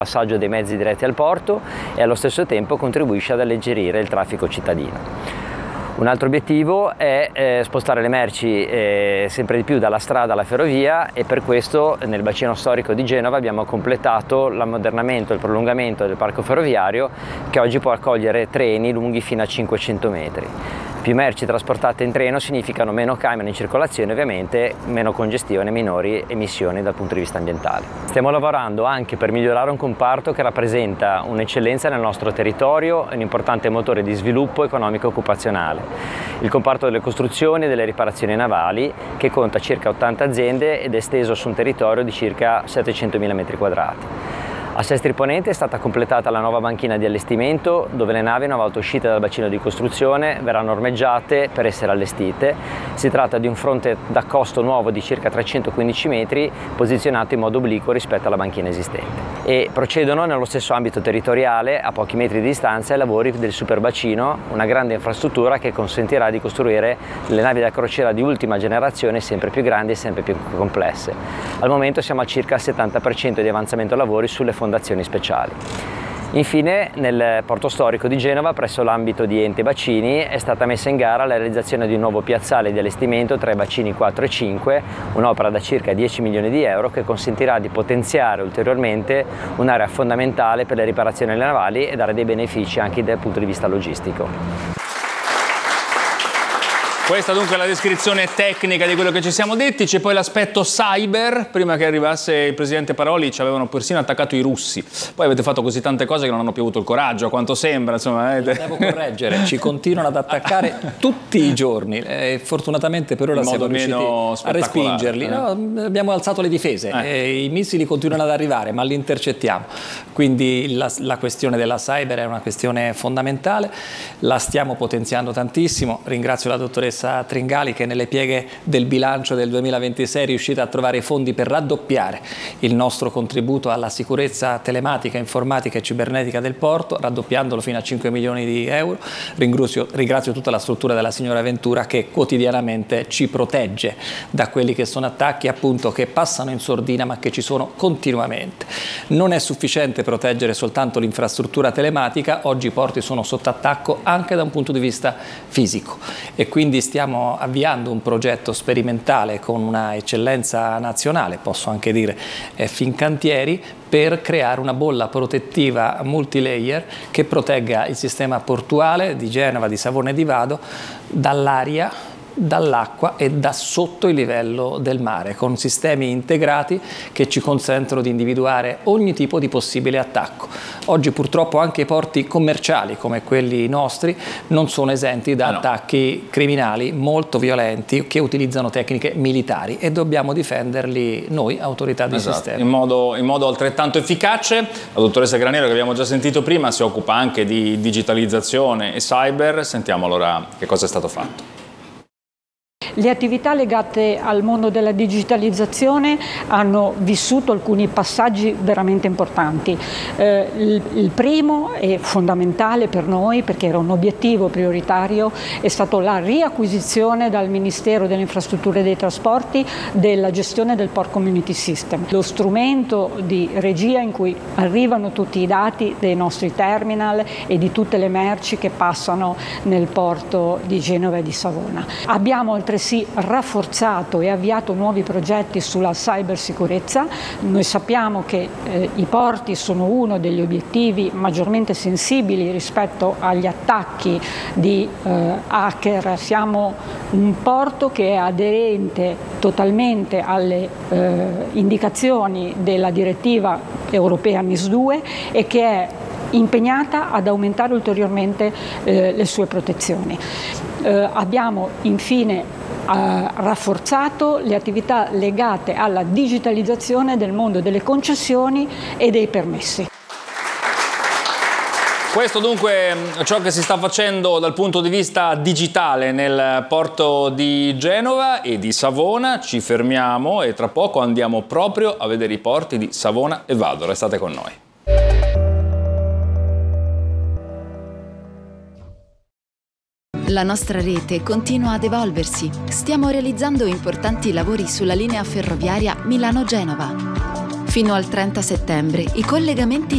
passaggio dei mezzi diretti al porto e allo stesso tempo contribuisce ad alleggerire il traffico cittadino. Un altro obiettivo è spostare le merci sempre di più dalla strada alla ferrovia, e per questo nel bacino storico di Genova abbiamo completato l'ammodernamento e il prolungamento del parco ferroviario, che oggi può accogliere treni lunghi fino a 500 metri. Più merci trasportate in treno significano meno camion in circolazione, ovviamente meno congestione, minori emissioni dal punto di vista ambientale. Stiamo lavorando anche per migliorare un comparto che rappresenta un'eccellenza nel nostro territorio e un importante motore di sviluppo economico e occupazionale. Il comparto delle costruzioni e delle riparazioni navali, che conta circa 80 aziende ed è esteso su un territorio di circa 700.000 metri quadrati. A Sestri Ponente è stata completata la nuova banchina di allestimento, dove le navi una volta uscite dal bacino di costruzione verranno ormeggiate per essere allestite. Si tratta di un fronte d'accosto nuovo di circa 315 metri, posizionato in modo obliquo rispetto alla banchina esistente. E procedono nello stesso ambito territoriale, a pochi metri di distanza, i lavori del superbacino, una grande infrastruttura che consentirà di costruire le navi da crociera di ultima generazione, sempre più grandi e sempre più complesse. Al momento siamo a circa il 70% di avanzamento lavori sulle fondazioni speciali. Infine, nel porto storico di Genova, presso l'ambito di Ente Bacini, è stata messa in gara la realizzazione di un nuovo piazzale di allestimento tra i bacini 4 e 5, un'opera da circa 10 milioni di euro che consentirà di potenziare ulteriormente un'area fondamentale per le riparazioni navali e dare dei benefici anche dal punto di vista logistico. Questa dunque è la descrizione tecnica di quello che ci siamo detti. C'è poi l'aspetto cyber. Prima che arrivasse il presidente Paroli ci avevano persino attaccato i russi. Poi avete fatto così tante cose che non hanno più avuto il coraggio, a quanto sembra. Insomma, devo correggere, ci continuano ad attaccare tutti i giorni. Fortunatamente per ora siamo riusciti a respingerli. No, abbiamo alzato le difese. I missili continuano ad arrivare, ma li intercettiamo. Quindi la questione della cyber è una questione fondamentale. La stiamo potenziando tantissimo. Ringrazio la dottoressa Tringali che nelle pieghe del bilancio del 2026 è riuscita a trovare i fondi per raddoppiare il nostro contributo alla sicurezza telematica, informatica e cibernetica del porto, raddoppiandolo fino a 5 milioni di euro. Ringrazio tutta la struttura della signora Ventura che quotidianamente ci protegge da quelli che sono attacchi appunto che passano in sordina ma che ci sono continuamente. Non è sufficiente proteggere soltanto l'infrastruttura telematica, oggi i porti sono sotto attacco anche da un punto di vista fisico e quindi stiamo avviando un progetto sperimentale con una eccellenza nazionale, posso anche dire Fincantieri, per creare una bolla protettiva multilayer che protegga il sistema portuale di Genova, di Savona e di Vado dall'aria, dall'acqua e da sotto il livello del mare, con sistemi integrati che ci consentono di individuare ogni tipo di possibile attacco. Oggi purtroppo anche i porti commerciali come quelli nostri non sono esenti da attacchi criminali molto violenti che utilizzano tecniche militari e dobbiamo difenderli noi, autorità di sistema. In modo altrettanto efficace. La dottoressa Graniero, che abbiamo già sentito prima, si occupa anche di digitalizzazione e cyber. Sentiamo allora che cosa è stato fatto. Le attività legate al mondo della digitalizzazione hanno vissuto alcuni passaggi veramente importanti. Il primo e fondamentale per noi, perché era un obiettivo prioritario, è stato la riacquisizione dal Ministero delle Infrastrutture e dei Trasporti della gestione del Port Community System, lo strumento di regia in cui arrivano tutti i dati dei nostri terminal e di tutte le merci che passano nel porto di Genova e di Savona. Abbiamo altresì rafforzato e avviato nuovi progetti sulla cybersicurezza. Noi sappiamo che i porti sono uno degli obiettivi maggiormente sensibili rispetto agli attacchi di hacker. Siamo un porto che è aderente totalmente alle indicazioni della direttiva europea NIS2 e che è impegnata ad aumentare ulteriormente le sue protezioni. Abbiamo infine rafforzato le attività legate alla digitalizzazione del mondo delle concessioni e dei permessi. Questo dunque è ciò che si sta facendo dal punto di vista digitale nel porto di Genova e di Savona. Ci fermiamo e tra poco andiamo proprio a vedere i porti di Savona e Vado. Restate con noi. La nostra rete continua ad evolversi. Stiamo realizzando importanti lavori sulla linea ferroviaria Milano-Genova. Fino al 30 settembre i collegamenti